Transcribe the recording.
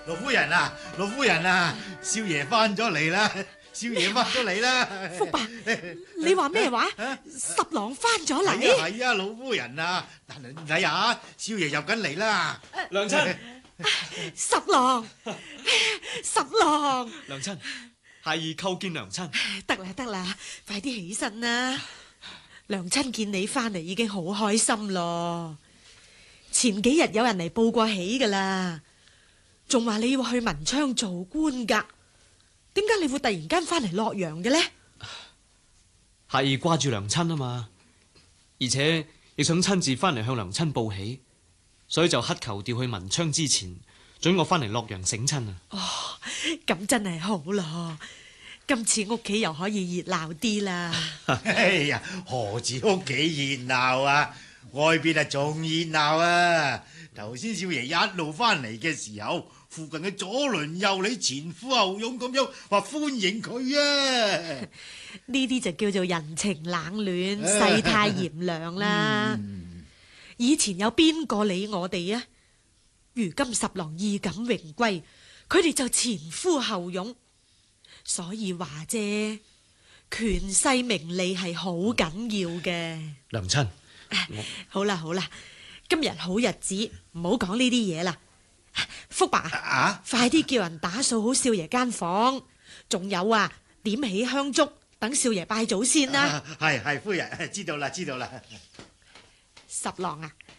老夫人啊，老夫人啊，少爺翻咗嚟啦，少爺翻咗嚟啦。 福伯，你話咩話？十郎翻咗嚟？ 係啊，老夫人啊，睇下，少爺入緊嚟啦。 娘親， 十郎，十郎， 娘親，孩兒叩見娘親。 得啦得啦，快啲起身啦！娘親見你翻嚟已經好開心咯。前幾日有人嚟報過喜噶啦，仲話你要去文昌做官噶。點解你會突然間翻嚟洛陽嘅呢？ 孩兒掛住娘親啊嘛，而且亦想親自翻嚟向娘親報喜，所以就乞求調去文昌之前，准我翻嚟洛陽省親啊。 哦，咁真係好咯，今次屋企又可以熱鬧啲啦。 哎呀，何止屋企熱鬧啊，外邊啊仲熱鬧啊！頭先少爺一路翻嚟嘅時候，附近嘅左鄰右里前呼後擁咁樣話歡迎佢啊！ 呢啲就叫做人情冷暖、世態炎涼啦。以前有邊個理我哋啊？如今十郎衣錦榮歸，佢哋就前呼後擁。所以話啫，權勢名利係好緊要嘅。 娘親， 好啦好啦，今日好日子，唔好講呢啲嘢啦。福伯啊，快啲叫人打掃好少爺間房，仲有啊，點起香燭，等少爺拜祖先啦。 係夫人，知道啦知道啦。 十郎啊，